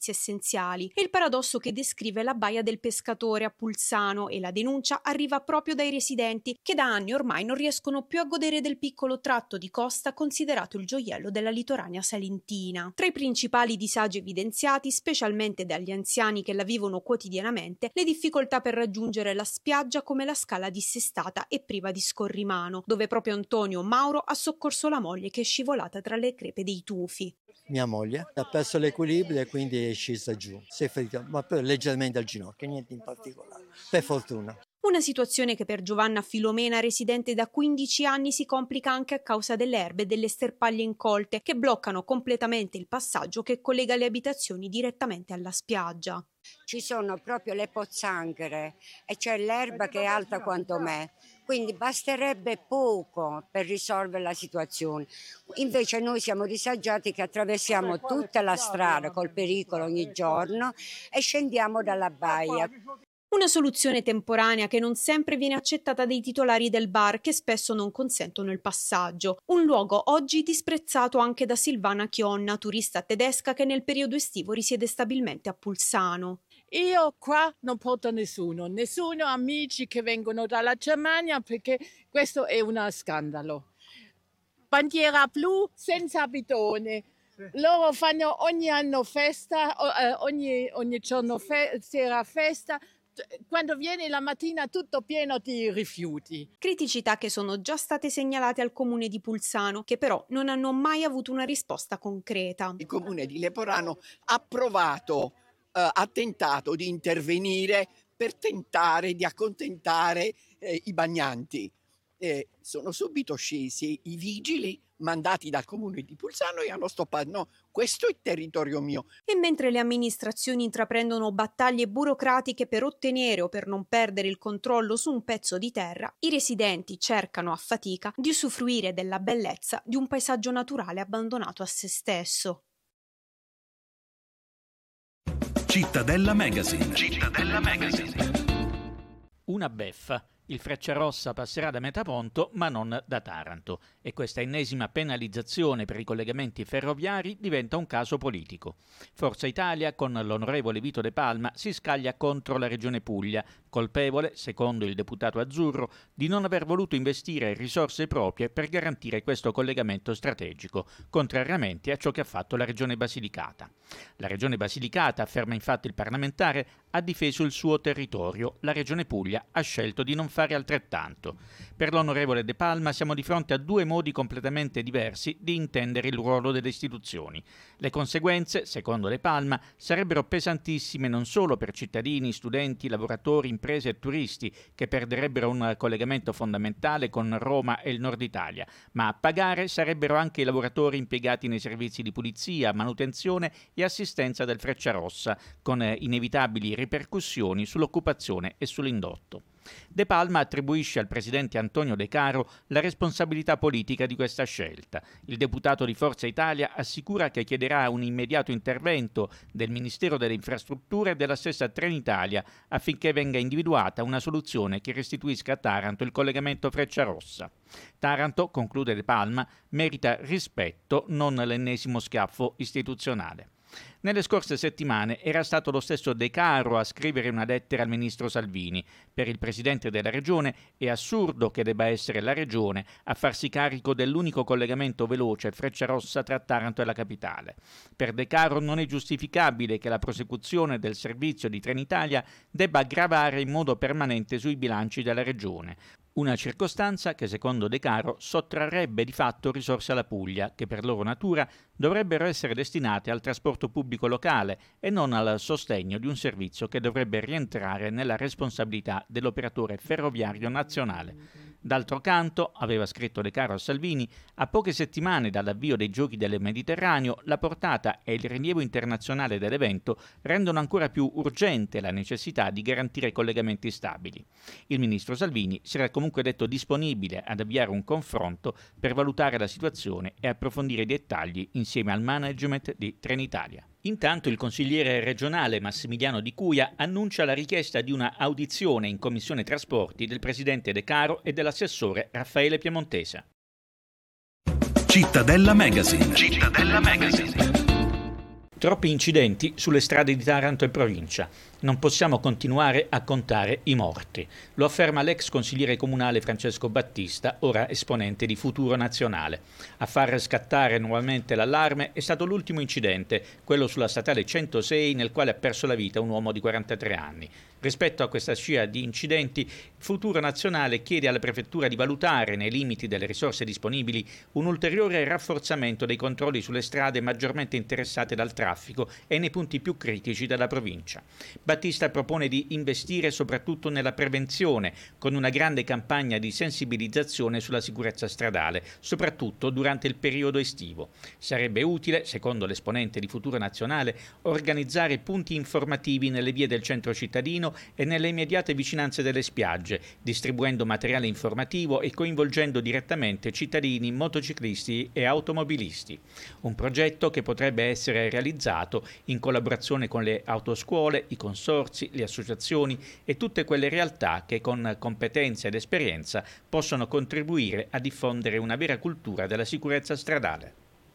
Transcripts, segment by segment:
servizi essenziali. È il paradosso che descrive la Baia del Pescatore a Pulsano, e la denuncia arriva proprio dai residenti che da anni ormai non riescono più a godere del piccolo tratto di costa considerato il gioiello della litoranea salentina. Tra i principali disagi evidenziati, specialmente dagli anziani che la vivono quotidianamente, le difficoltà per raggiungere la spiaggia, come la scala dissestata e priva di scorrimano, dove proprio Antonio Mauro ha soccorso la moglie che è scivolata tra le crepe dei tufi. Mia moglie ha perso l'equilibrio e quindi è scesa giù, si è ferita, ma poi leggermente al ginocchio, niente in particolare, per fortuna. Una situazione che per Giovanna Filomena, residente da 15 anni, si complica anche a causa delle erbe e delle sterpaglie incolte che bloccano completamente il passaggio che collega le abitazioni direttamente alla spiaggia. Ci sono proprio le pozzanghere e c'è l'erba che è alta quanto me, quindi basterebbe poco per risolvere la situazione. Invece noi siamo disagiati che attraversiamo tutta la strada col pericolo ogni giorno e scendiamo dalla baia. Una soluzione temporanea che non sempre viene accettata dai titolari del bar, che spesso non consentono il passaggio. Un luogo oggi disprezzato anche da Silvana Chionna, turista tedesca che nel periodo estivo risiede stabilmente a Pulsano. Io qua non porto nessuno, amici che vengono dalla Germania, perché questo è uno scandalo. Bandiera blu senza abitone. Loro fanno ogni anno festa, ogni giorno sera festa. Quando viene la mattina tutto pieno di rifiuti. Criticità che sono già state segnalate al comune di Pulsano, che però non hanno mai avuto una risposta concreta. Il comune di Leporano ha tentato di intervenire per tentare di accontentare i bagnanti. Sono subito scesi i vigili mandati dal comune di Pulsano e hanno stoppato. No, questo è territorio mio. E mentre le amministrazioni intraprendono battaglie burocratiche per ottenere o per non perdere il controllo su un pezzo di terra, i residenti cercano a fatica di usufruire della bellezza di un paesaggio naturale abbandonato a se stesso. Cittadella Magazine. Una beffa. Il Frecciarossa passerà da Metaponto ma non da Taranto, e questa ennesima penalizzazione per i collegamenti ferroviari diventa un caso politico. Forza Italia, con l'onorevole Vito De Palma, si scaglia contro la Regione Puglia, colpevole, secondo il deputato azzurro, di non aver voluto investire risorse proprie per garantire questo collegamento strategico, contrariamente a ciò che ha fatto la Regione Basilicata. La Regione Basilicata, afferma infatti il parlamentare, ha difeso il suo territorio, la Regione Puglia ha scelto di non fare altrettanto. Per l'onorevole De Palma siamo di fronte a due modi completamente diversi di intendere il ruolo delle istituzioni. Le conseguenze, secondo De Palma, sarebbero pesantissime non solo per cittadini, studenti, lavoratori, imprese e turisti, che perderebbero un collegamento fondamentale con Roma e il nord Italia, ma a pagare sarebbero anche i lavoratori impiegati nei servizi di pulizia, manutenzione e assistenza del Frecciarossa, con inevitabili ripercussioni sull'occupazione e sull'indotto. De Palma attribuisce al presidente Antonio De Caro la responsabilità politica di questa scelta. Il deputato di Forza Italia assicura che chiederà un immediato intervento del Ministero delle Infrastrutture e della stessa Trenitalia affinché venga individuata una soluzione che restituisca a Taranto il collegamento Frecciarossa. Taranto, conclude De Palma, merita rispetto, non l'ennesimo schiaffo istituzionale. Nelle scorse settimane era stato lo stesso De Caro a scrivere una lettera al ministro Salvini. Per il presidente della regione è assurdo che debba essere la regione a farsi carico dell'unico collegamento veloce Frecciarossa tra Taranto e la capitale. Per De Caro non è giustificabile che la prosecuzione del servizio di Trenitalia debba gravare in modo permanente sui bilanci della regione. Una circostanza che, secondo De Caro, sottrarrebbe di fatto risorse alla Puglia, che per loro natura dovrebbero essere destinate al trasporto pubblico locale e non al sostegno di un servizio che dovrebbe rientrare nella responsabilità dell'operatore ferroviario nazionale. D'altro canto, aveva scritto De Caro a Salvini, a poche settimane dall'avvio dei Giochi del Mediterraneo, la portata e il rilievo internazionale dell'evento rendono ancora più urgente la necessità di garantire collegamenti stabili. Il ministro Salvini si era comunque detto disponibile ad avviare un confronto per valutare la situazione e approfondire i dettagli insieme al management di Trenitalia. Intanto il consigliere regionale Massimiliano Di Cuia annuncia la richiesta di una audizione in Commissione Trasporti del presidente De Caro e dell'assessore Raffaele Piemontesa. Cittadella Magazine. Troppi incidenti sulle strade di Taranto e provincia. Non possiamo continuare a contare i morti. Lo afferma l'ex consigliere comunale Francesco Battista, ora esponente di Futuro Nazionale. A far scattare nuovamente l'allarme è stato l'ultimo incidente, quello sulla statale 106, nel quale ha perso la vita un uomo di 43 anni. Rispetto a questa scia di incidenti, Futuro Nazionale chiede alla Prefettura di valutare, nei limiti delle risorse disponibili, un ulteriore rafforzamento dei controlli sulle strade maggiormente interessate dal traffico e nei punti più critici della provincia. Battista propone di investire soprattutto nella prevenzione, con una grande campagna di sensibilizzazione sulla sicurezza stradale, soprattutto durante il periodo estivo. Sarebbe utile, secondo l'esponente di Futuro Nazionale, organizzare punti informativi nelle vie del centro cittadino e nelle immediate vicinanze delle spiagge, distribuendo materiale informativo e coinvolgendo direttamente cittadini, motociclisti e automobilisti. Un progetto che potrebbe essere realizzato in collaborazione con le autoscuole, i consorzi, le associazioni e tutte quelle realtà che con competenza ed esperienza possono contribuire a diffondere una vera cultura della sicurezza stradale.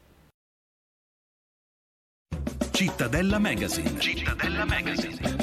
Cittadella Magazine. Cittadella Magazine.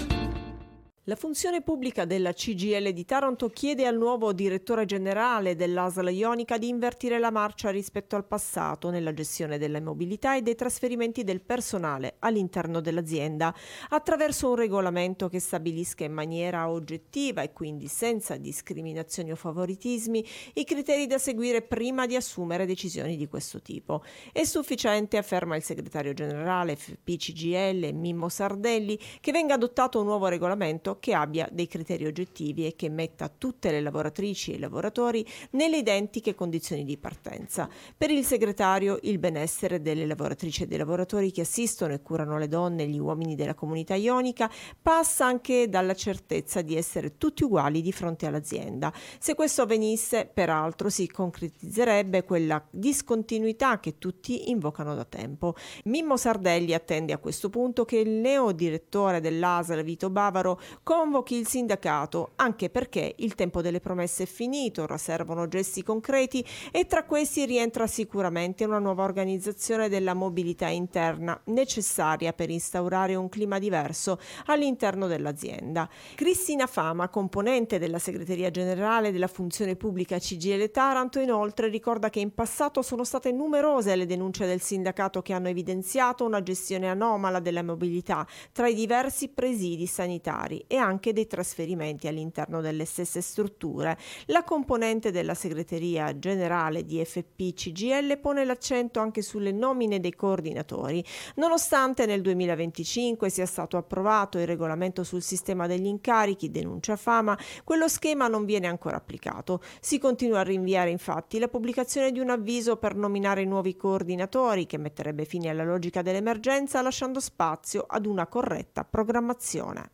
La funzione pubblica della CGIL di Taranto chiede al nuovo direttore generale dell'ASL Ionica di invertire la marcia rispetto al passato nella gestione della mobilità e dei trasferimenti del personale all'interno dell'azienda, attraverso un regolamento che stabilisca in maniera oggettiva e quindi senza discriminazioni o favoritismi i criteri da seguire prima di assumere decisioni di questo tipo. È sufficiente, afferma il segretario generale FP CGIL Mimmo Sardelli, che venga adottato un nuovo regolamento che abbia dei criteri oggettivi e che metta tutte le lavoratrici e i lavoratori nelle identiche condizioni di partenza. Per il segretario, il benessere delle lavoratrici e dei lavoratori che assistono e curano le donne e gli uomini della comunità ionica passa anche dalla certezza di essere tutti uguali di fronte all'azienda. Se questo avvenisse, peraltro, si concretizzerebbe quella discontinuità che tutti invocano da tempo. Mimmo Sardelli attende a questo punto che il neo direttore dell'ASL Vito Bavaro convochi il sindacato, anche perché il tempo delle promesse è finito, ora servono gesti concreti e tra questi rientra sicuramente una nuova organizzazione della mobilità interna necessaria per instaurare un clima diverso all'interno dell'azienda. Cristina Fama, componente della segreteria generale della funzione pubblica CGIL Taranto, inoltre ricorda che in passato sono state numerose le denunce del sindacato che hanno evidenziato una gestione anomala della mobilità tra i diversi presidi sanitari e anche dei trasferimenti all'interno delle stesse strutture. La componente della segreteria generale di FP CGIL pone l'accento anche sulle nomine dei coordinatori. Nonostante nel 2025 sia stato approvato il regolamento sul sistema degli incarichi, denuncia Fama, quello schema non viene ancora applicato. Si continua a rinviare infatti la pubblicazione di un avviso per nominare nuovi coordinatori che metterebbe fine alla logica dell'emergenza, lasciando spazio ad una corretta programmazione.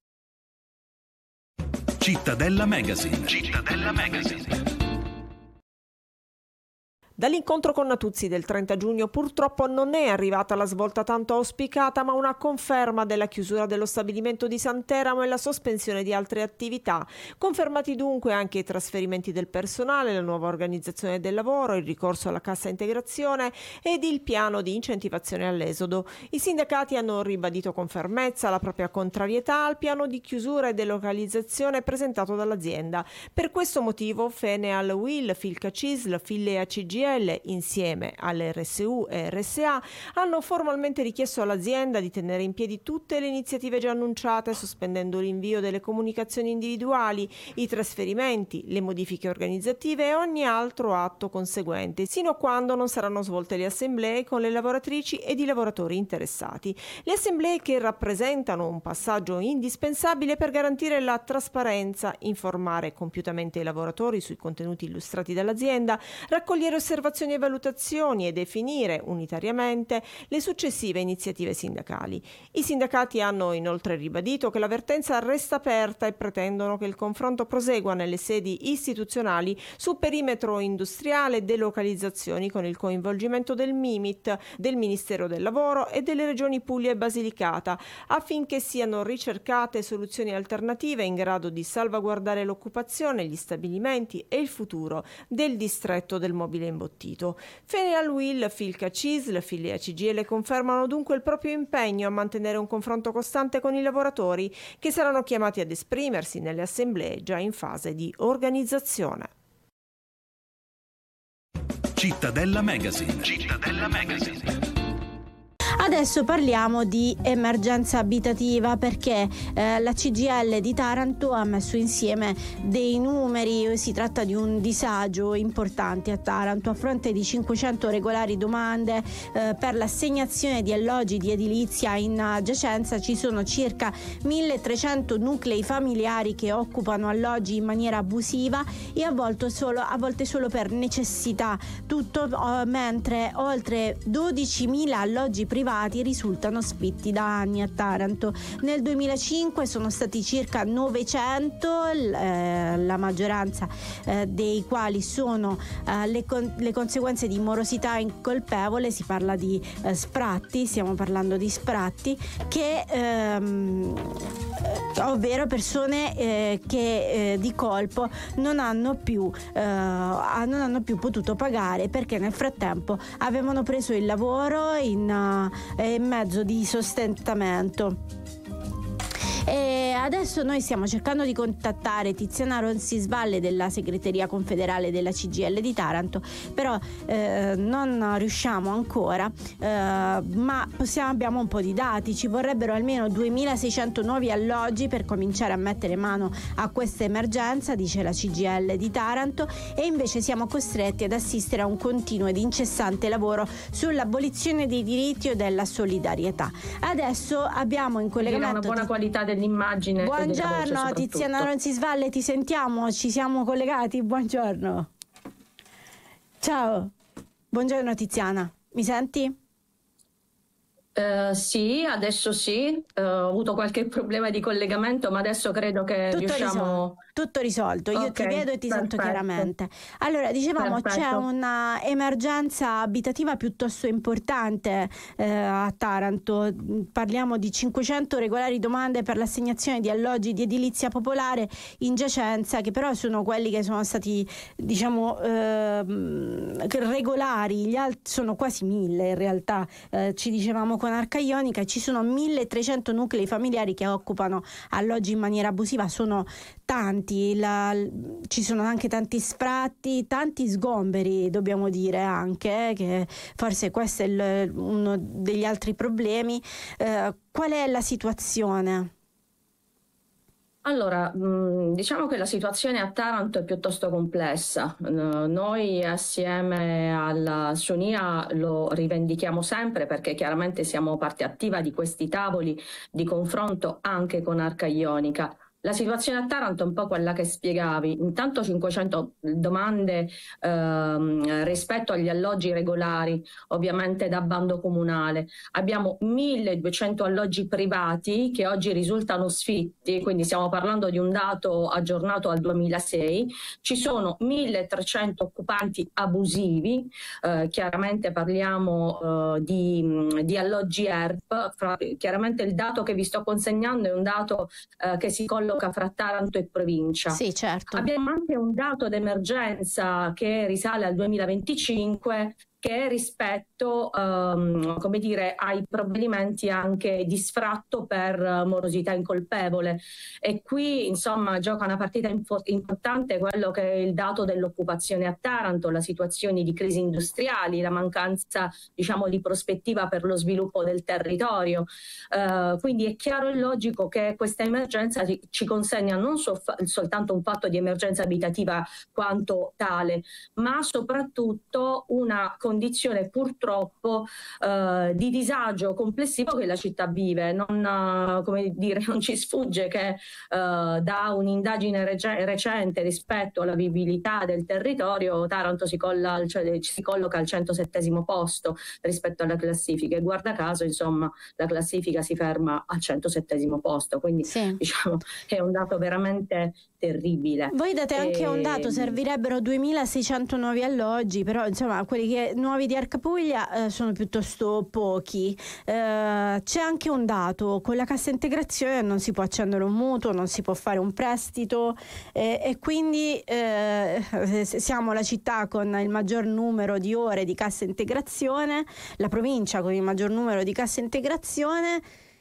Cittadella Magazine. Cittadella Magazine. Dall'incontro con Natuzzi del 30 giugno purtroppo non è arrivata la svolta tanto auspicata, ma una conferma della chiusura dello stabilimento di Santeramo e la sospensione di altre attività. Confermati dunque anche i trasferimenti del personale, la nuova organizzazione del lavoro, il ricorso alla cassa integrazione ed il piano di incentivazione all'esodo. I sindacati hanno ribadito con fermezza la propria contrarietà al piano di chiusura e delocalizzazione presentato dall'azienda. Per questo motivo Feneal Will, Filca Cisl, Fillea CGIL insieme alle RSU e RSA hanno formalmente richiesto all'azienda di tenere in piedi tutte le iniziative già annunciate, sospendendo l'invio delle comunicazioni individuali, i trasferimenti, le modifiche organizzative e ogni altro atto conseguente, sino a quando non saranno svolte le assemblee con le lavoratrici ed i lavoratori interessati. Le assemblee che rappresentano un passaggio indispensabile per garantire la trasparenza, informare compiutamente i lavoratori sui contenuti illustrati dall'azienda, raccogliere osservazioni e valutazioni e definire unitariamente le successive iniziative sindacali. I sindacati hanno inoltre ribadito che la vertenza resta aperta e pretendono che il confronto prosegua nelle sedi istituzionali su perimetro industriale e delocalizzazioni con il coinvolgimento del MIMIT, del Ministero del Lavoro e delle regioni Puglia e Basilicata, affinché siano ricercate soluzioni alternative in grado di salvaguardare l'occupazione, gli stabilimenti e il futuro del distretto del mobile in imbottito. Fenial Will, Filca CISL, Filia CGIL confermano dunque il proprio impegno a mantenere un confronto costante con i lavoratori che saranno chiamati ad esprimersi nelle assemblee già in fase di organizzazione. Cittadella Magazine. Cittadella Magazine. Adesso parliamo di emergenza abitativa, perché la CGIL di Taranto ha messo insieme dei numeri. Si tratta di un disagio importante a Taranto. A fronte di 500 regolari domande per l'assegnazione di alloggi di edilizia in giacenza, ci sono circa 1300 nuclei familiari che occupano alloggi in maniera abusiva e a volte solo per necessità. Tutto mentre oltre 12.000 alloggi privati risultano sfitti da anni a Taranto. Nel 2005 sono stati circa 900, la maggioranza dei quali sono le conseguenze di morosità incolpevole. Si parla di sfratti, stiamo parlando di sfratti ovvero persone che di colpo non hanno più potuto pagare perché nel frattempo avevano preso il lavoro in mezzo di sostentamento. E adesso noi stiamo cercando di contattare Tiziana Roncesvalli della segreteria confederale della CGIL di Taranto, però non riusciamo ancora, ma abbiamo un po' di dati. Ci vorrebbero almeno 2600 nuovi alloggi per cominciare a mettere mano a questa emergenza, dice la CGIL di Taranto, e invece siamo costretti ad assistere a un continuo ed incessante lavoro sull'abolizione dei diritti o della solidarietà. Adesso abbiamo in collegamento una buona qualità dell'immagine. Buongiorno Tiziana Roncesvalli, ti sentiamo, ci siamo collegati, buongiorno. Ciao, buongiorno Tiziana, mi senti? Sì, adesso sì, ho avuto qualche problema di collegamento, ma adesso credo che riusciamo... Tutto risolto, io ti vedo e ti sento chiaramente. Allora, dicevamo, c'è una emergenza abitativa piuttosto importante a Taranto. Parliamo di 500 regolari domande per l'assegnazione di alloggi di edilizia popolare in giacenza, che però sono quelli che sono stati, diciamo, regolari. Gli altri sono quasi 1000 in realtà. Ci dicevamo con Arca Ionica, ci sono 1300 nuclei familiari che occupano alloggi in maniera abusiva, sono tanti. Ci sono anche tanti sfratti, tanti sgomberi, dobbiamo dire anche, che forse questo è uno degli altri problemi. Qual è la situazione? Allora, diciamo che la situazione a Taranto è piuttosto complessa. Noi assieme alla SUNIA lo rivendichiamo sempre, perché chiaramente siamo parte attiva di questi tavoli di confronto anche con Arca Ionica. La situazione a Taranto è un po' quella che spiegavi. Intanto 500 domande rispetto agli alloggi regolari, ovviamente da bando comunale. Abbiamo 1200 alloggi privati che oggi risultano sfitti, quindi stiamo parlando di un dato aggiornato al 2006. Ci sono 1300 occupanti abusivi, chiaramente parliamo di alloggi ERP. Chiaramente il dato che vi sto consegnando è un dato che si colloca fra Taranto e provincia. Sì, certo. Abbiamo anche un dato d'emergenza che risale al 2025, che rispetto come dire, ai provvedimenti anche di sfratto per morosità incolpevole, e qui insomma gioca una partita importante quello che è il dato dell'occupazione a Taranto, la situazione di crisi industriali, la mancanza, diciamo, di prospettiva per lo sviluppo del territorio, quindi è chiaro e logico che questa emergenza ci consegna non soltanto un fatto di emergenza abitativa quanto tale, ma soprattutto una condizione purtroppo di disagio complessivo che la città vive. Non ci sfugge che da un'indagine recente rispetto alla vivibilità del territorio, Taranto si colloca al 107° posto rispetto alla classifica, e guarda caso insomma la classifica si ferma al 107° posto, quindi sì, diciamo è un dato veramente terribile. Voi date anche un dato, servirebbero 2600 nuovi alloggi, però insomma quelli nuovi di Arca Puglia sono piuttosto pochi. C'è anche un dato, con la cassa integrazione non si può accendere un mutuo, non si può fare un prestito, e quindi siamo la città con il maggior numero di ore di cassa integrazione, la provincia con il maggior numero di cassa integrazione.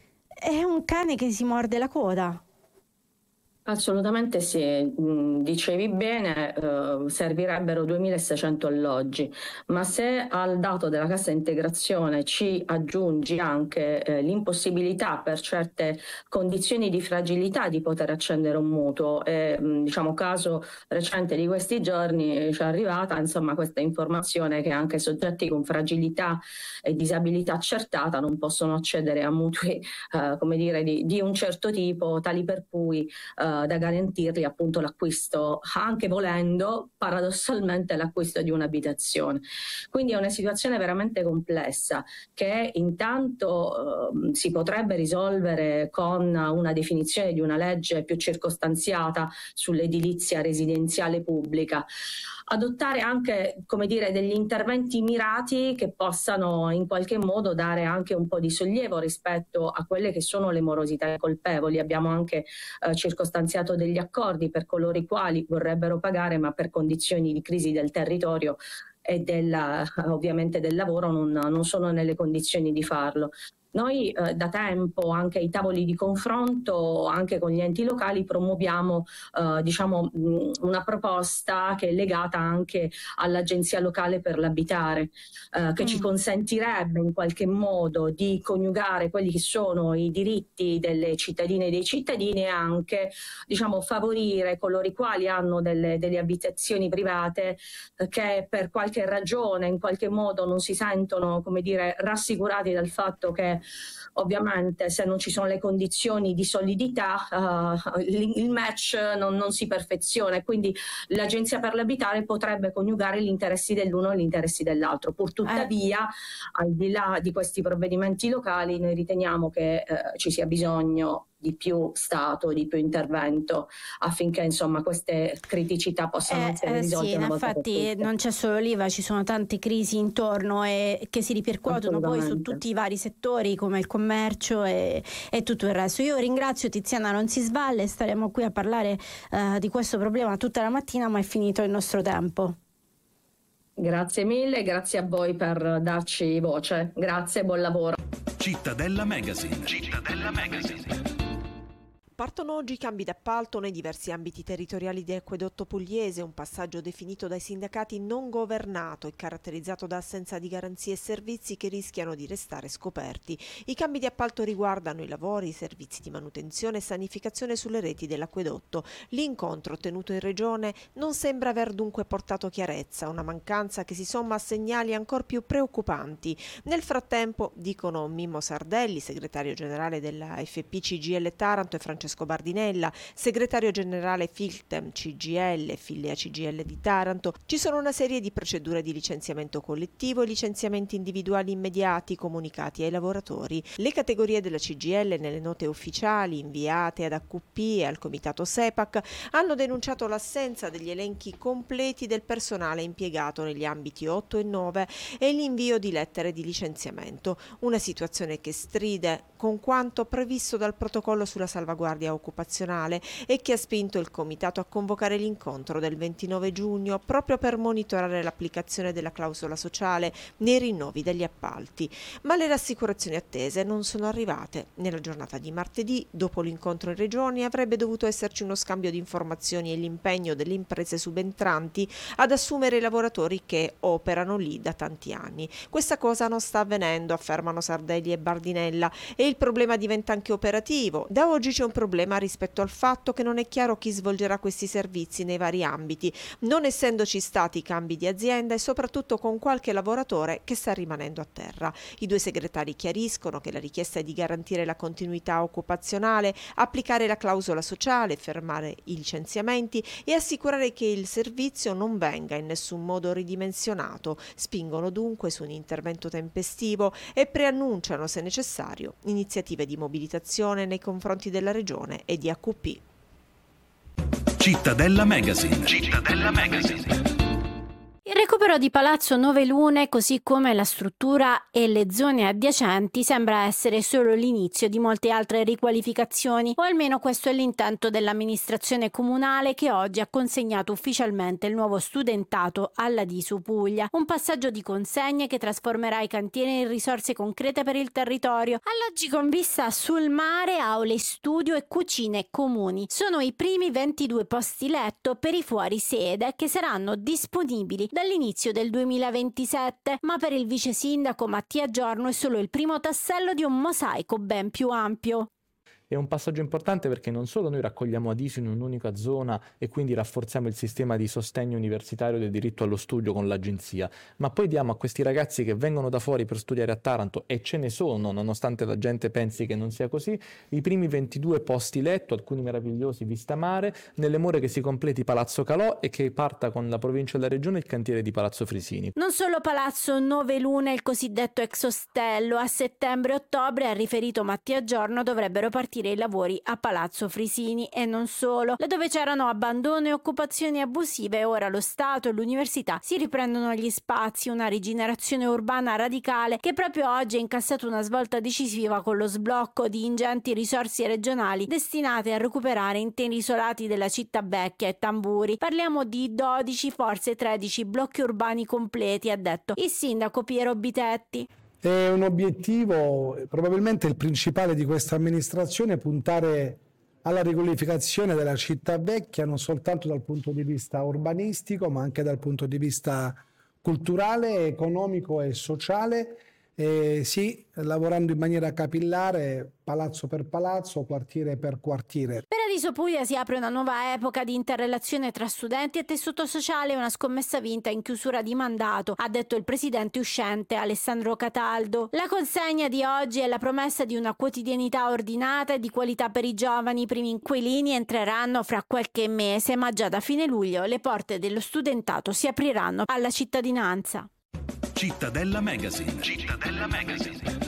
È un cane che si morde la coda. Assolutamente sì, dicevi bene, servirebbero 2600 alloggi, ma se al dato della cassa integrazione ci aggiungi anche l'impossibilità per certe condizioni di fragilità di poter accendere un mutuo, e diciamo caso recente di questi giorni ci è arrivata insomma questa informazione che anche soggetti con fragilità e disabilità accertata non possono accedere a mutui come dire di un certo tipo, tali per cui da garantirgli appunto l'acquisto, anche volendo paradossalmente l'acquisto di un'abitazione. Quindi è una situazione veramente complessa che intanto si potrebbe risolvere con una definizione di una legge più circostanziata sull'edilizia residenziale pubblica, adottare anche come dire degli interventi mirati che possano in qualche modo dare anche un po' di sollievo rispetto a quelle che sono le morosità colpevoli. Abbiamo anche circostanziato degli accordi per coloro i quali vorrebbero pagare ma per condizioni di crisi del territorio e ovviamente del lavoro non sono nelle condizioni di farlo. Noi da tempo anche ai tavoli di confronto anche con gli enti locali promuoviamo diciamo una proposta che è legata anche all'Agenzia Locale per l'Abitare che ci consentirebbe in qualche modo di coniugare quelli che sono i diritti delle cittadine e dei cittadini e anche diciamo favorire coloro i quali hanno delle abitazioni private che per qualche ragione in qualche modo non si sentono come dire rassicurati dal fatto che ovviamente se non ci sono le condizioni di solidità il match non si perfeziona e quindi l'Agenzia per l'Abitare potrebbe coniugare gli interessi dell'uno e gli interessi dell'altro. Pur tuttavia al di là di questi provvedimenti locali noi riteniamo che ci sia bisogno di più Stato, di più intervento affinché insomma queste criticità possano essere risolte. Sì, infatti non c'è solo l'IVA, ci sono tante crisi intorno e che si ripercuotono poi su tutti i vari settori come il commercio e tutto il resto. Io ringrazio Tiziana Ronzisvalle, staremo qui a parlare di questo problema tutta la mattina, ma è finito il nostro tempo. Grazie mille, grazie a voi per darci voce. Grazie, buon lavoro. Cittadella Magazine. Cittadella Magazine. Partono oggi i cambi d'appalto nei diversi ambiti territoriali di Acquedotto Pugliese, un passaggio definito dai sindacati non governato e caratterizzato da assenza di garanzie e servizi che rischiano di restare scoperti. I cambi di appalto riguardano i lavori, i servizi di manutenzione e sanificazione sulle reti dell'acquedotto. L'incontro tenuto in regione non sembra aver dunque portato chiarezza, una mancanza che si somma a segnali ancor più preoccupanti. Nel frattempo, dicono Mimmo Sardelli, segretario generale della FP CGIL Taranto, e Francesco Bardinella, segretario generale Filtem CGIL e Filia CGIL di Taranto, ci sono una serie di procedure di licenziamento collettivo e licenziamenti individuali immediati comunicati ai lavoratori. Le categorie della CGIL nelle note ufficiali inviate ad AQP e al comitato SEPAC hanno denunciato l'assenza degli elenchi completi del personale impiegato negli ambiti 8 e 9 e l'invio di lettere di licenziamento, una situazione che stride con quanto previsto dal protocollo sulla salvaguardia occupazionale e che ha spinto il comitato a convocare l'incontro del 29 giugno proprio per monitorare l'applicazione della clausola sociale nei rinnovi degli appalti. Ma le rassicurazioni attese non sono arrivate. Nella giornata di martedì, dopo l'incontro in regione, avrebbe dovuto esserci uno scambio di informazioni e l'impegno delle imprese subentranti ad assumere i lavoratori che operano lì da tanti anni. Questa cosa non sta avvenendo, affermano Sardelli e Bardinella, e il problema diventa anche operativo. Da oggi c'è un problema rispetto al fatto che non è chiaro chi svolgerà questi servizi nei vari ambiti, non essendoci stati cambi di azienda e soprattutto con qualche lavoratore che sta rimanendo a terra. I due segretari chiariscono che la richiesta è di garantire la continuità occupazionale, applicare la clausola sociale, fermare i licenziamenti e assicurare che il servizio non venga in nessun modo ridimensionato. Spingono dunque su un intervento tempestivo e preannunciano, se necessario, iniziative di mobilitazione nei confronti della Regione e di AQP. Cittadella Magazine. Cittadella Magazine. Il recupero di Palazzo Nove Lune, così come la struttura e le zone adiacenti, sembra essere solo l'inizio di molte altre riqualificazioni, o almeno questo è l'intento dell'amministrazione comunale, che oggi ha consegnato ufficialmente il nuovo studentato alla Disu Puglia. Un passaggio di consegne che trasformerà i cantieri in risorse concrete per il territorio. Alloggi con vista sul mare, aule studio e cucine comuni. Sono i primi 22 posti letto per i fuorisede che saranno disponibili dall'inizio del 2027, ma per il vice sindaco Mattia Giorno è solo il primo tassello di un mosaico ben più ampio. È un passaggio importante perché non solo noi raccogliamo Adisu in un'unica zona e quindi rafforziamo il sistema di sostegno universitario del diritto allo studio con l'agenzia, ma poi diamo a questi ragazzi che vengono da fuori per studiare a Taranto, e ce ne sono, nonostante la gente pensi che non sia così, i primi 22 posti letto, alcuni meravigliosi vista mare, nelle more che si completi Palazzo Calò e che parta con la provincia e la regione il cantiere di Palazzo Frisini. Non solo Palazzo Nove Lune, il cosiddetto ex ostello, a settembre e ottobre, ha riferito Mattia Giorno, dovrebbero partire i lavori a Palazzo Frisini, e non solo. Laddove c'erano abbandono e occupazioni abusive, ora lo Stato e l'università si riprendono gli spazi, una rigenerazione urbana radicale che proprio oggi ha incassato una svolta decisiva con lo sblocco di ingenti risorse regionali destinate a recuperare interi isolati della città vecchia e Tamburi. Parliamo di 12, forse 13 blocchi urbani completi, ha detto il sindaco Piero Bitetti. È un obiettivo, probabilmente il principale di questa amministrazione, puntare alla riqualificazione della città vecchia, non soltanto dal punto di vista urbanistico, ma anche dal punto di vista culturale, economico e sociale. Sì, lavorando in maniera capillare, palazzo per palazzo, quartiere per quartiere. Per Adisu Puglia si apre una nuova epoca di interrelazione tra studenti e tessuto sociale, una scommessa vinta in chiusura di mandato, ha detto il presidente uscente Alessandro Cataldo. La consegna di oggi è la promessa di una quotidianità ordinata e di qualità per i giovani. I primi inquilini entreranno fra qualche mese, ma già da fine luglio le porte dello studentato si apriranno alla cittadinanza. Cittadella Magazine. Cittadella Magazine.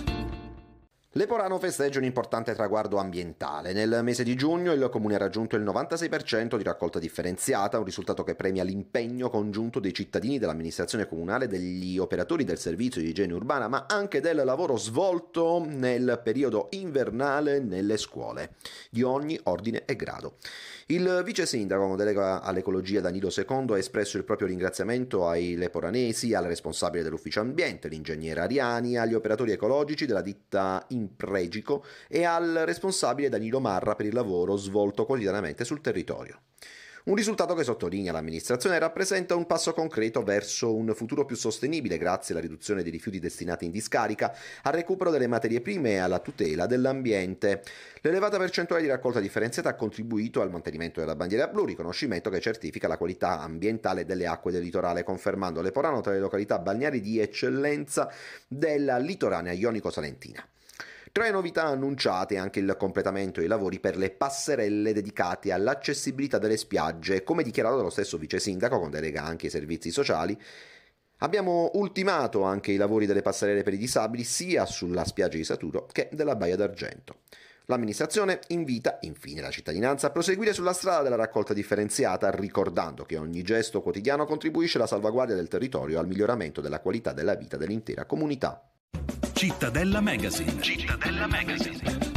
Leporano festeggia un importante traguardo ambientale. Nel mese di giugno il comune ha raggiunto il 96% di raccolta differenziata, un risultato che premia l'impegno congiunto dei cittadini, dell'amministrazione comunale, degli operatori del servizio di igiene urbana, ma anche del lavoro svolto nel periodo invernale nelle scuole, di ogni ordine e grado. Il vice sindaco con delega all'ecologia Danilo II ha espresso il proprio ringraziamento ai leporanesi, al responsabile dell'ufficio ambiente, l'ingegnere Ariani, agli operatori ecologici della ditta Impregico e al responsabile Danilo Marra per il lavoro svolto quotidianamente sul territorio. Un risultato che sottolinea l'amministrazione rappresenta un passo concreto verso un futuro più sostenibile grazie alla riduzione dei rifiuti destinati in discarica, al recupero delle materie prime e alla tutela dell'ambiente. L'elevata percentuale di raccolta differenziata ha contribuito al mantenimento della bandiera blu, riconoscimento che certifica la qualità ambientale delle acque del litorale, confermando Leporano tra le località balneari di eccellenza della litoranea ionico-salentina. Tra le novità annunciate anche il completamento dei lavori per le passerelle dedicate all'accessibilità delle spiagge. Come dichiarato dallo stesso vice sindaco con delega anche ai servizi sociali, abbiamo ultimato anche i lavori delle passerelle per i disabili sia sulla spiaggia di Saturo che della Baia d'Argento. L'amministrazione invita infine la cittadinanza a proseguire sulla strada della raccolta differenziata, ricordando che ogni gesto quotidiano contribuisce alla salvaguardia del territorio e al miglioramento della qualità della vita dell'intera comunità. Cittadella Magazine. Cittadella Magazine.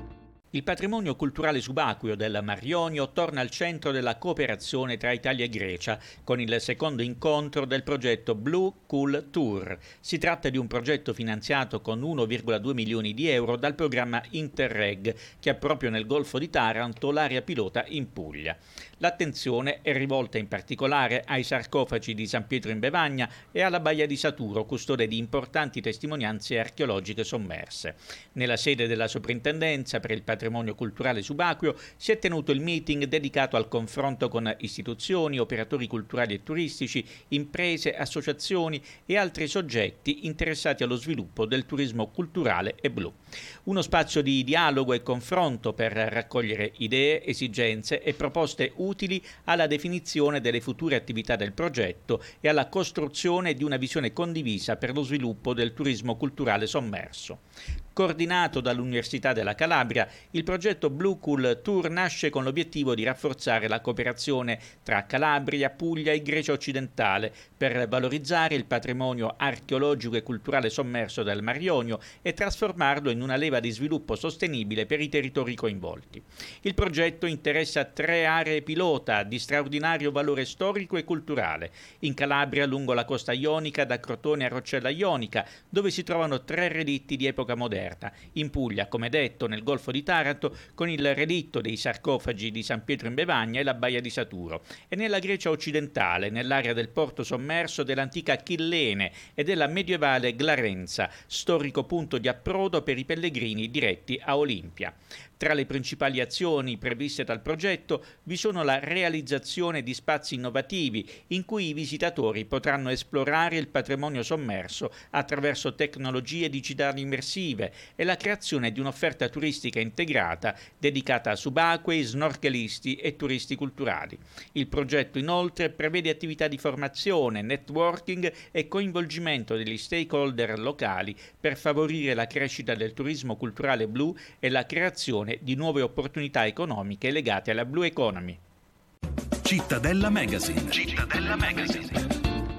Il patrimonio culturale subacqueo del Mar Ionio torna al centro della cooperazione tra Italia e Grecia con il secondo incontro del progetto Blue Cool Tour. Si tratta di un progetto finanziato con 1,2 milioni di euro dal programma Interreg, che ha proprio nel Golfo di Taranto l'area pilota in Puglia. L'attenzione è rivolta in particolare ai sarcofagi di San Pietro in Bevagna e alla Baia di Saturo, custode di importanti testimonianze archeologiche sommerse. Nella sede della Soprintendenza per il patrimonio culturale subacqueo si è tenuto il meeting dedicato al confronto con istituzioni, operatori culturali e turistici, imprese, associazioni e altri soggetti interessati allo sviluppo del turismo culturale e blu. Uno spazio di dialogo e confronto per raccogliere idee, esigenze e proposte utili alla definizione delle future attività del progetto e alla costruzione di una visione condivisa per lo sviluppo del turismo culturale sommerso. Coordinato dall'Università della Calabria, Il progetto Blue Cool Tour nasce con l'obiettivo di rafforzare la cooperazione tra Calabria, Puglia e Grecia occidentale per valorizzare il patrimonio archeologico e culturale sommerso del Mar Ionio e trasformarlo in una leva di sviluppo sostenibile per i territori coinvolti. Il progetto interessa 3 aree pilota di straordinario valore storico e culturale. In Calabria, lungo la costa ionica, da Crotone a Roccella Ionica, dove si trovano 3 relitti di epoca moderna. In Puglia, come detto, nel Golfo di Taranto, con il relitto dei sarcofagi di San Pietro in Bevagna e la Baia di Saturo. E nella Grecia occidentale, nell'area del porto sommerso dell'antica Chillene e della medievale Glarenza, storico punto di approdo per i pellegrini diretti a Olimpia. Tra le principali azioni previste dal progetto vi sono la realizzazione di spazi innovativi in cui i visitatori potranno esplorare il patrimonio sommerso attraverso tecnologie digitali immersive e la creazione di un'offerta turistica integrata dedicata a subacquei, snorkelisti e turisti culturali. Il progetto inoltre prevede attività di formazione, networking e coinvolgimento degli stakeholder locali per favorire la crescita del turismo culturale blu e la creazione di nuove opportunità economiche legate alla Blue Economy. Cittadella Magazine. Cittadella Magazine.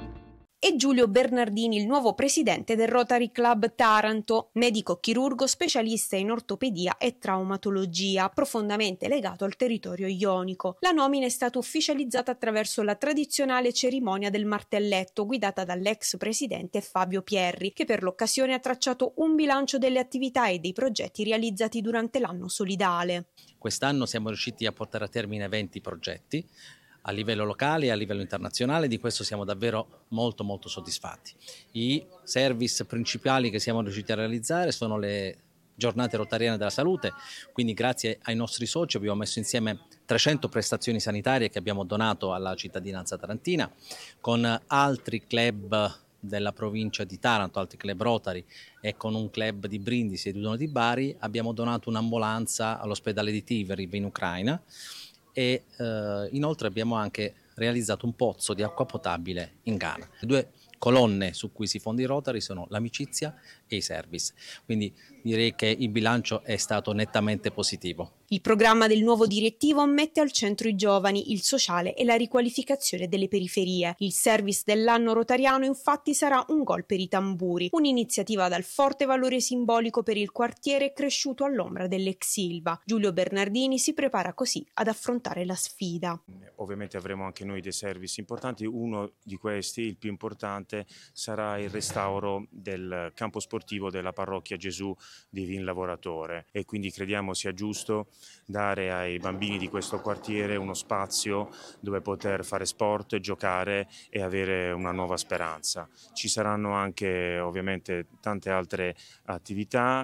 E Giulio Bernardini, il nuovo presidente del Rotary Club Taranto, medico chirurgo specialista in ortopedia e traumatologia, profondamente legato al territorio ionico. La nomina è stata ufficializzata attraverso la tradizionale cerimonia del martelletto guidata dall'ex presidente Fabio Pierri, che per l'occasione ha tracciato un bilancio delle attività e dei progetti realizzati durante l'anno solidale. Quest'anno siamo riusciti a portare a termine 20 progetti a livello locale e a livello internazionale, di questo siamo davvero molto soddisfatti. I service principali che siamo riusciti a realizzare sono le giornate rotariane della salute, quindi grazie ai nostri soci abbiamo messo insieme 300 prestazioni sanitarie che abbiamo donato alla cittadinanza tarantina, con altri club della provincia di Taranto, altri club Rotary e con un club di Brindisi e uno di Bari abbiamo donato un'ambulanza all'ospedale di Tiveri in Ucraina. E inoltre abbiamo anche realizzato un pozzo di acqua potabile in Ghana. Le 2 colonne su cui si fonda i Rotary sono l'amicizia e i service, quindi direi che il bilancio è stato nettamente positivo. Il programma del nuovo direttivo mette al centro i giovani, il sociale e la riqualificazione delle periferie. Il service dell'anno rotariano infatti sarà un gol per i tamburi, un'iniziativa dal forte valore simbolico per il quartiere cresciuto all'ombra dell'ex Ilva. Giulio Bernardini si prepara così ad affrontare la sfida. Ovviamente avremo anche noi dei service importanti, uno di questi, il più importante, sarà il restauro del campo sportivo della parrocchia Gesù di Vin Lavoratore e quindi crediamo sia giusto dare ai bambini di questo quartiere uno spazio dove poter fare sport, giocare e avere una nuova speranza. Ci saranno anche ovviamente tante altre attività,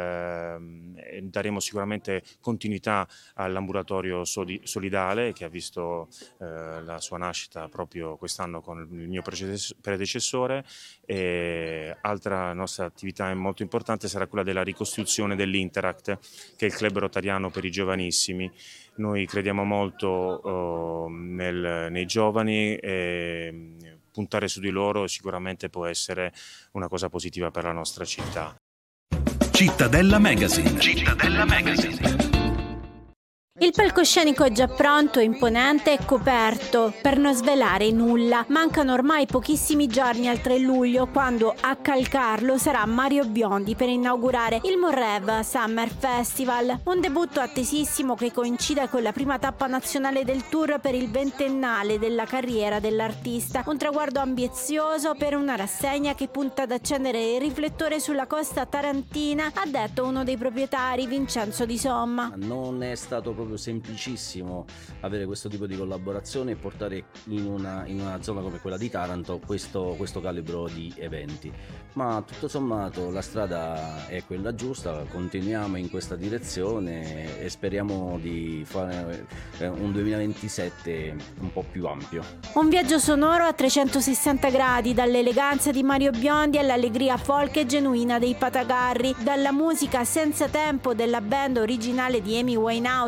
daremo sicuramente continuità all'ambulatorio solidale che ha visto la sua nascita proprio quest'anno con il mio predecessore, e altra nostra attività molto importante sarà quella della ricostruzione dell'Interact, che è il club rotariano per i giovanissimi. Noi crediamo molto nei giovani e puntare su di loro sicuramente può essere una cosa positiva per la nostra città. Cittadella Magazine. Cittadella Magazine. Il palcoscenico è già pronto, imponente e coperto. Per non svelare nulla, mancano ormai pochissimi giorni al 3 luglio, quando a calcarlo sarà Mario Biondi per inaugurare il Morrev Summer Festival, un debutto attesissimo che coincide con la prima tappa nazionale del tour per il 20ennale della carriera dell'artista, un traguardo ambizioso per una rassegna che punta ad accendere il riflettore sulla costa tarantina, ha detto uno dei proprietari, Vincenzo Di Somma. Non è stato proprio semplicissimo avere questo tipo di collaborazione e portare in una zona come quella di Taranto questo calibro di eventi, ma tutto sommato la strada è quella giusta, continuiamo in questa direzione e speriamo di fare un 2027 un po' più ampio. Un viaggio sonoro a 360 gradi, dall'eleganza di Mario Biondi all'allegria folk e genuina dei Patagarri, dalla musica senza tempo della band originale di Amy Winehouse attesa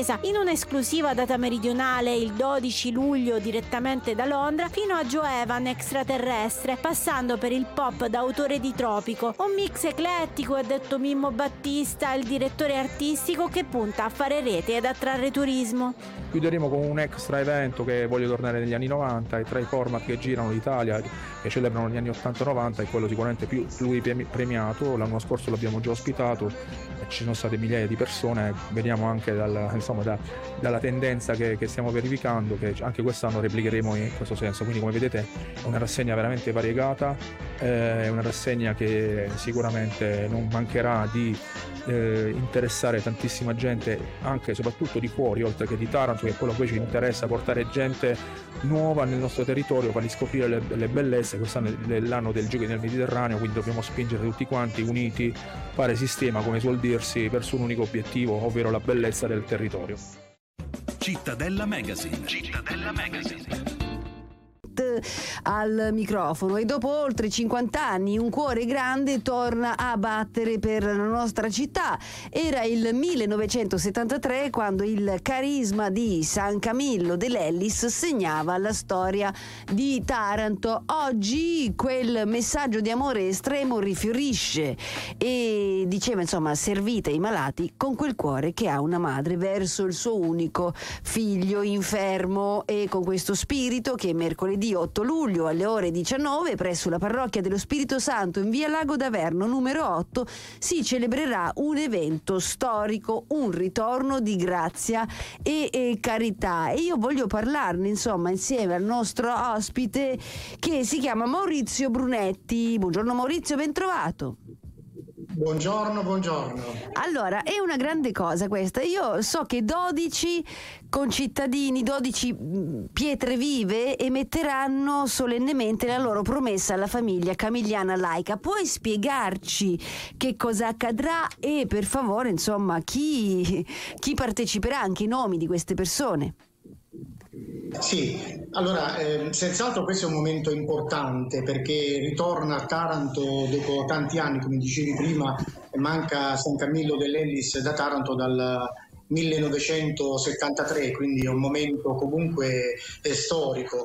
attesa, in un'esclusiva data meridionale il 12 luglio direttamente da Londra, fino a Joe Evan, extraterrestre, passando per il pop d'autore di Tropico, un mix eclettico, ha detto Mimmo Battista, il direttore artistico, che punta a fare rete ed attrarre turismo. Chiuderemo con un extra evento che voglio tornare negli anni 90, e tra i format che girano l'Italia, che celebrano gli anni 80-90, è quello sicuramente più premiato. L'anno scorso l'abbiamo già ospitato e ci sono state migliaia di persone. Vediamo anche dalla tendenza che stiamo verificando che anche quest'anno replicheremo in questo senso. Quindi, come vedete, è una rassegna veramente variegata, è una rassegna che sicuramente non mancherà di interessare tantissima gente, anche e soprattutto di fuori, oltre che di Taranto, che è quello che poi ci interessa, portare gente nuova nel nostro territorio, fargli scoprire le bellezze. Quest'anno è l'anno del giochi nel Mediterraneo, quindi dobbiamo spingere tutti quanti uniti, fare sistema, come suol dirsi, verso un unico obiettivo, ovvero la bellezza del territorio. Cittadella Magazine. Cittadella Magazine. Al microfono, e dopo oltre 50 anni un cuore grande torna a battere per la nostra città. Era il 1973 quando il carisma di San Camillo dell'Ellis segnava la storia di Taranto. Oggi quel messaggio di amore estremo rifiorisce e diceva, insomma, servite ai malati con quel cuore che ha una madre verso il suo unico figlio infermo. E con questo spirito che mercoledì 8 luglio alle ore 19 presso la parrocchia dello Spirito Santo in via Lago d'Averno numero 8 si celebrerà un evento storico, un ritorno di grazia e carità. E io voglio parlarne, insomma, insieme al nostro ospite che si chiama Maurizio Brunetti. Buongiorno Maurizio, ben trovato. Buongiorno. Allora, è una grande cosa questa. Io so che 12 concittadini, 12 pietre vive emetteranno solennemente la loro promessa alla famiglia camigliana laica. Puoi spiegarci che cosa accadrà e, per favore, insomma, chi parteciperà, anche i nomi di queste persone? Sì, allora senz'altro questo è un momento importante perché ritorna a Taranto dopo tanti anni, come dicevi prima, manca San Camillo dell'Ellis da Taranto dal 1973, quindi è un momento comunque storico.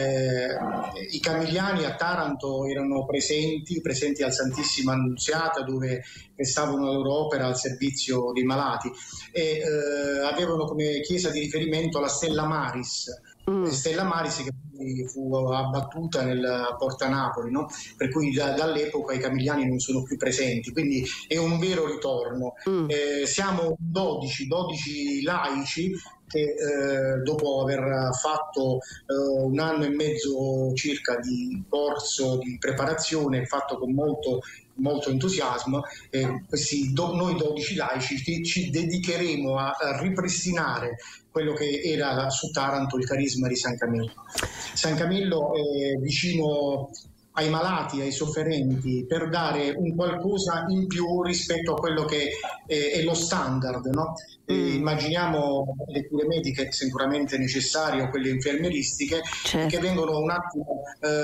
I camigliani a Taranto erano presenti al Santissima Annunziata, dove prestavano la loro opera al servizio dei malati e avevano come chiesa di riferimento la Stella Maris. Stella Maris che fu abbattuta nel Porta Napoli, no? Per cui dall'epoca i camigliani non sono più presenti, quindi è un vero ritorno. Siamo 12 laici che dopo aver fatto un anno e mezzo circa di corso di preparazione fatto con molto entusiasmo, noi 12 laici ci dedicheremo a ripristinare quello che era su Taranto il carisma di San Camillo. San Camillo è vicino ai malati, ai sofferenti, per dare un qualcosa in più rispetto a quello che è lo standard, no? Immaginiamo le cure mediche sicuramente necessarie o quelle infermieristiche, certo, che vengono un attimo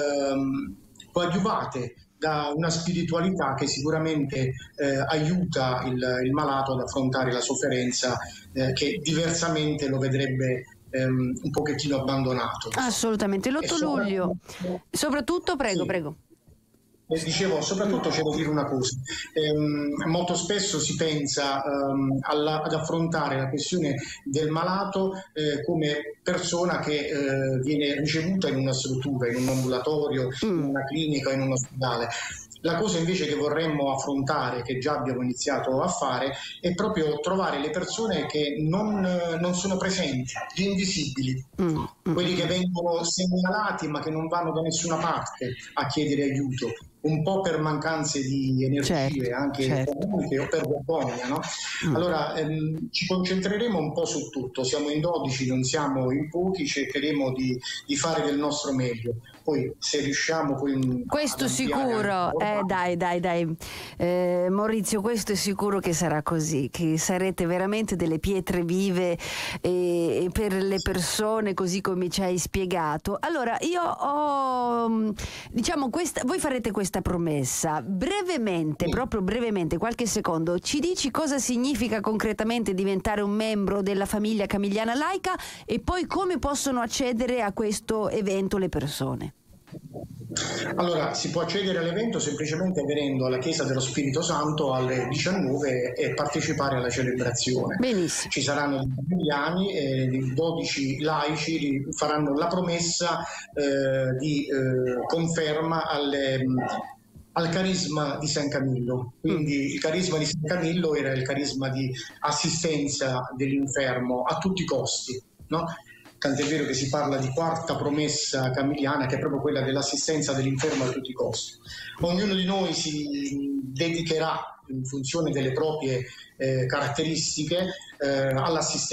coadiuvate da una spiritualità che sicuramente aiuta il malato ad affrontare la sofferenza che diversamente lo vedrebbe un pochettino abbandonato. Assolutamente, l'8 luglio. Soprattutto, prego. Dicevo, soprattutto c'è da dire una cosa, molto spesso si pensa ad affrontare la questione del malato come persona che viene ricevuta in una struttura, in un ambulatorio, in una clinica, in un ospedale. La cosa invece che vorremmo affrontare, che già abbiamo iniziato a fare, è proprio trovare le persone che non sono presenti, gli invisibili, quelli che vengono segnalati ma che non vanno da nessuna parte a chiedere aiuto, un po' per mancanze di energie, anche economiche o per vergogna, no? Allora ci concentreremo un po' su tutto, siamo in 12, non siamo in pochi, cercheremo di fare del nostro meglio. Poi se riusciamo questo sicuro, dai Maurizio, questo è sicuro che sarà così, che sarete veramente delle pietre vive per le persone, così come ci hai spiegato. Allora io ho, diciamo, voi farete questo questa promessa. Brevemente, proprio brevemente, qualche secondo, ci dici cosa significa concretamente diventare un membro della famiglia Camigliana Laica e poi come possono accedere a questo evento le persone? Allora, si può accedere all'evento semplicemente venendo alla Chiesa dello Spirito Santo alle 19 e partecipare alla celebrazione. Benissimo. Ci saranno dei camigliani e 12 laici faranno la promessa di conferma al carisma di San Camillo. Quindi il carisma di San Camillo era il carisma di assistenza dell'infermo a tutti i costi, no? Tant'è vero che si parla di quarta promessa camilliana, che è proprio quella dell'assistenza dell'infermo a tutti i costi. Ognuno di noi si dedicherà, in funzione delle proprie caratteristiche, all'assistenza